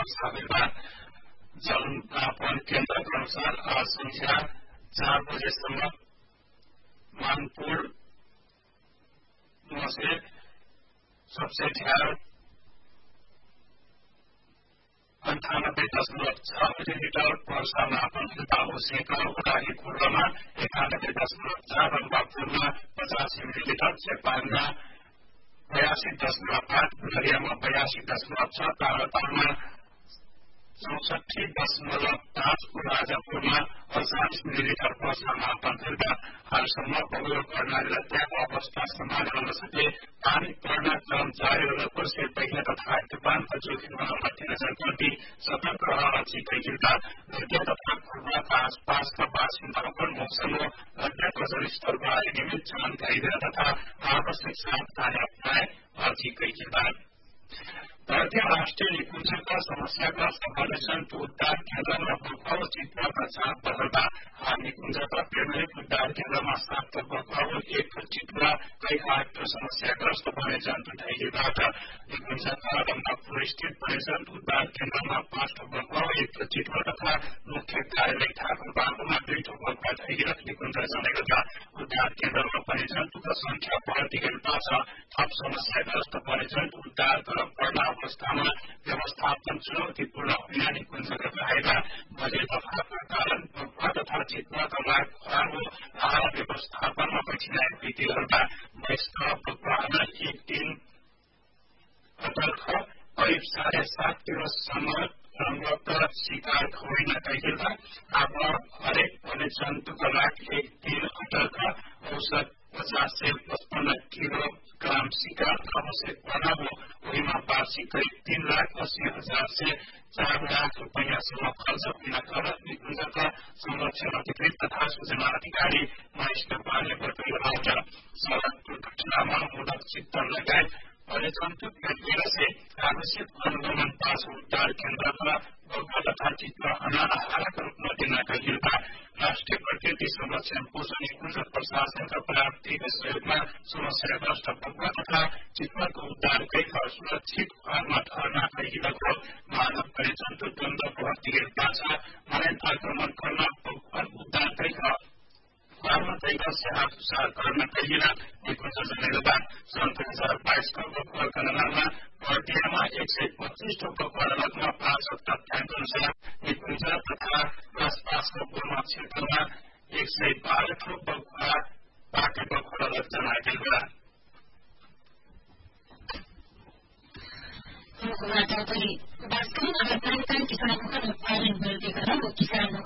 साबेला जलमापन केन्द्रका अनुसार आज संध्या 4 बजेसम्म मानपुर से सबसे ढेर 98.6 मिलीलिटर वर्षा मापन हुँदा उसेका उडाही पूर्वमा 91.4 रम्बापुरमा 85 मिलीलिटर चेपाङमा 82.8 गुलरियामा 82.6 तारातालमा 64.5 राजापुरमा 48 मिलीलिटर वर्षा मापन हुँदा हालसम्म पगलो कर्णाली र त्यहाँको अवस्था सम्हाल्न नसके पानी पर्न कर्मचारीहरूको सेतैया तथा तूफानको जोखिममा मध्य नजर गर्दै सतर्क रहन चिकैका नदिया तथा खुर्बाका आसपासका बासिन्दाहरूको मौसम र अज्ञात जलस्तर बारे नियमित जानकारी दिन तथा आवश्यक सावधानी अपनाए चिकैका भारतीय राष्ट्रिय निकुञ्जका समस्याग्रस्त वन्यजन्तु उद्धार केन्द्रमा बकाउ चितवनका 7 बहरबा निकुञ्जका पेर्मेन्ट उद्धार केन्द्रमा 7 बकाउ 1 चितवा कैहाट समस्याग्रस्त वन्यजन्तु ढाइबाट निकुञ्जका रम्बापुर स्थित वन्यजन्तु उद्धार केन्द्रमा 5 बकाउ 1 चितवा तथा मुख्य कार्यालय ठाकुर बाबुमा 2 बक्का ढाइरख निकुञ्ज जनेका उद्धार केन्द्रमा वन्यजन्तुको संख्या बढ्दै गएका छ। थप समस्याग्रस्त वन्यजन्तु उद्धार गर्न पर्ने अवस्थामा व्यवस्थापन चुनौतीपूर्ण हुने निकुञ्जका भएका बजे दफाका कारण बक्का तथा चितवनका लाग खराबो आहार व्यवस्थापनमा कठिनाई वृद्धिहरूका वयस्क बक्कामा 1 दिन अन्तर्ख करिब 7.5 किलोसम्म रंगत शिकार खुवाइन कहिलेका अब हरेक वन्यजन्तुका लागि 1 दिन अन्तर्ख औसत 50 से 55 किलोग्राम शिकार आवश्यक पर्ने हो। उहीमा वार्षिक करिब 3,80,000 से 4 लाख रुपैयाँसम्म खर्च हुन कर निकुञ्जका संरक्षण अधिकृत तथा सूचना अधिकारी महेश नेपालले बताउनुहुन्छ। सड़क दुर्घटनामा मुलक चित्तन लगायत वन्यजन्तु व्यक्तियों से आवश्यक अनुगमन पास उद्धार केन्द्रका बग्गा तथा चितवा अनाहारका रूपमा दिन गइएका राष्ट्रिय प्रकृति संरक्षण कोष निकुञ्ज प्रशासनका प्राप्तिक सहयोगमा समस्याग्रस्त बग्गा तथा चितवनको उद्धार गरी सुरक्षित फार्ममा ठहर्न गइरहेको मानव वन्यजन्तु द्वन्द्व भर्तिएका छ। मरण आक्रमण गर्न उद्धार गरी फार्म तैका स्याहार गर्न गइएला निकुञ्ज जनेका सन् 2022 को बक्का गणनामा पर्टियामा 125 बक्का लगमा 65 तथ्याङ्क अनुसार निकुञ्ज तथा आसपासको पूर्व क्षेत्रमा 112 बक्का पाके बक्का लग जनाएका वास्तवमा अब कार्यक्रम किसानहरूको उत्पादन वृद्धि गर्न किसानहरूको